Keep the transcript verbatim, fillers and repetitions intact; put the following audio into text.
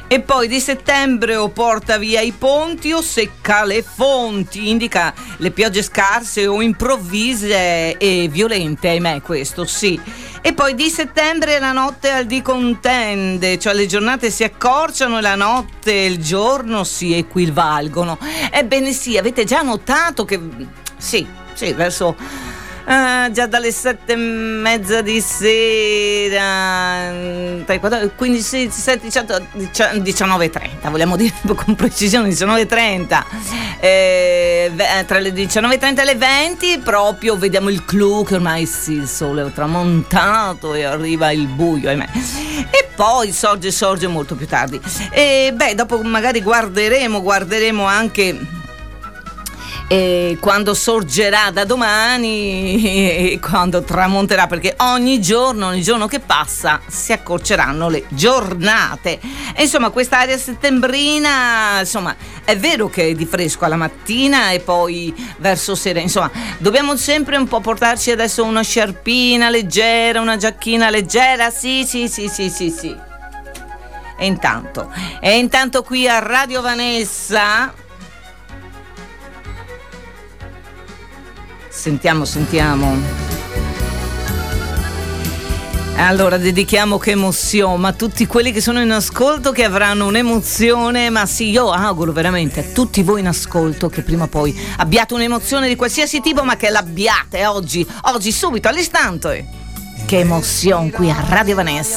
E poi di settembre o porta via i ponti o secca le fonti, indica le piogge scarse o improvvise e violente, ahimè questo sì. E poi di settembre la notte al di contende, cioè le giornate si accorciano e la notte e il giorno si equivalgono. Ebbene sì, avete già notato che sì, sì, verso Uh, già dalle sette e mezza di sera, quindi sette, diciotto, diciannove e trenta, vogliamo dire con precisione diciannove e trenta, eh, tra le diciannove e trenta e le venti proprio vediamo il clou che ormai sì, il sole è tramontato e arriva il buio, ahimè. E poi sorge sorge molto più tardi. E beh, dopo magari guarderemo guarderemo anche e quando sorgerà da domani e quando tramonterà, perché ogni giorno ogni giorno che passa si accorceranno le giornate. E insomma questa aria settembrina, insomma è vero che è di fresco alla mattina e poi verso sera, insomma dobbiamo sempre un po' portarci adesso una sciarpina leggera, una giacchina leggera, sì sì sì sì sì sì. E intanto e intanto qui a Radio Vanessa Sentiamo, sentiamo. Allora, dedichiamo che emozione, ma tutti quelli che sono in ascolto che avranno un'emozione, ma sì, io auguro veramente a tutti voi in ascolto che prima o poi abbiate un'emozione di qualsiasi tipo, ma che l'abbiate oggi, oggi subito, all'istante. Che emozione qui a Radio Vanessa.